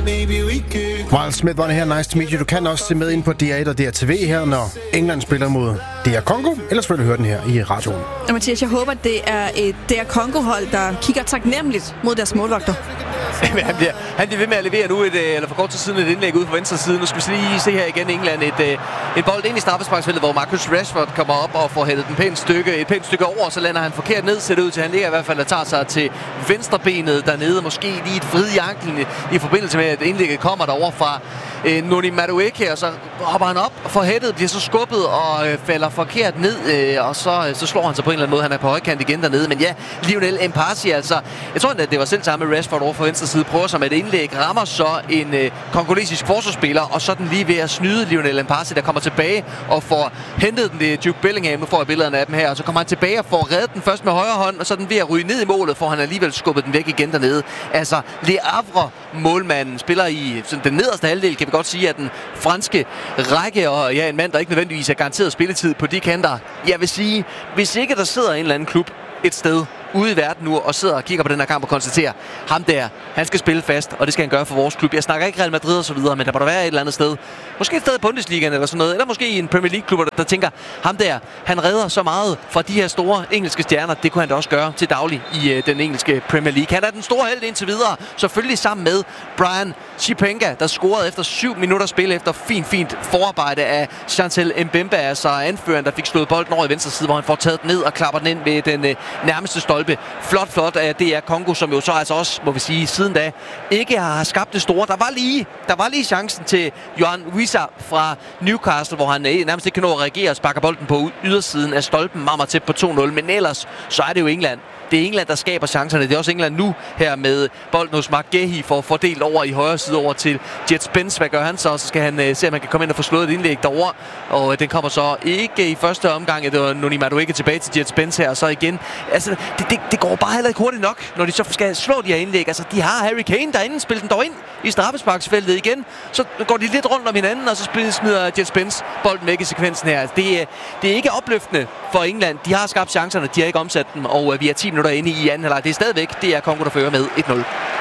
Miles Smith var her, nice to meet you. Du kan også se med ind på DR1 og DRTV her, når England spiller mod DR Congo. Ellers vil du høre den her i radioen. Og Mathias, jeg håber, det er et DR Congo-hold, der kigger taknemmeligt mod deres målvogter. Han bliver ved med at levere nu, eller for kort tid siden, et indlæg ud fra venstre side. Nu skal vi lige se her igen England. Et bold ind i straffesparksfeltet, hvor Marcus Rashford kommer op og får hættet et pænt stykke over, så lander han forkert ned, ser det ud til. Han ligger i hvert fald og tager sig til venstrebenet dernede. Måske lige et vrid i anklen i forbindelse med, at indlægget kommer derovre fra Noni Madueke, og så hopper han op, får hættet, bliver så skubbet og falder forkert ned, og så slår han sig på en eller anden måde. Han er på højkant igen dernede, men ja, Lionel Mpasi, altså, jeg tror at det var selv samme Rashford over for venstre side, prøver sig med et indlæg, rammer så en kongolesisk forsvarsspiller, og så den lige ved at snyde Lionel Mpasi, der kommer tilbage og får hentet den til Jude Bellingham. Nu får jeg billederne af dem her, og så kommer han tilbage og får reddet den først med højre hånd, og så den ved at ryge ned i målet, får han alligevel skubbet den væk igen dernede. Altså, Le Havre målmanden spiller i den nederste halvdel, kan vi godt sige, at den franske række, og ja, en mand, der ikke nødvendigvis er garanteret spilletid på de kanter. Jeg vil sige, hvis ikke der sidder en eller anden klub et sted ude i verden nu og sidder og kigger på den her kamp og konstaterer, ham der, han skal spille fast, og det skal han gøre for vores klub. Jeg snakker ikke Real Madrid og så videre, men der må der være et eller andet sted. Måske et sted i Bundesligaen eller sådan noget, eller måske i en Premier League-klub, der tænker, ham der, han redder så meget fra de her store engelske stjerner. Det kunne han da også gøre til daglig i den engelske Premier League. Han er den store held indtil videre, selvfølgelig sammen med Brian Chipenga, der scorede efter 7 minutter spil efter fint forarbejde af Chantel Mbemba, altså anføreren, der fik slået bolden over i venstre side, hvor han får taget den ned og klapper den ind ved den nærmeste stolpe. Flot af DR Congo, som jo så altså også, må vi sige, siden da ikke har skabt det store. Der var lige chancen til Johan Wissa fra Newcastle, hvor han nærmest ikke kan nå at reagere og sparker bolden på ydersiden af stolpen, meget tæt på 2-0. Men ellers, så er det jo England. Det er England, der skaber chancerne. Det er også England nu her med bolden hos Mark Gehi for at fordele over i højre side over til Jet Spence. Hvad gør han så? Så skal han se, om han kan komme ind og få slået et indlæg derovre. Og den kommer så ikke i første omgang. Det var Noni Madueke tilbage til Jet Spence her. Og så igen. Altså, det går bare heller ikke hurtigt nok, når de så skal slå de her indlæg. Altså, de har Harry Kane derinde. Spiller den dog ind i straffesparksfeltet igen. Så går de lidt rundt om hinanden, og så smider Jet Spence bolden væk i sekvensen her. Det er ikke opløftende for England. De har skabt chancerne, de har ikke omsat dem. Og vi er 10 minutter inde i anden halvleg. Det er stadigvæk DR Congo, der fører med 1-0.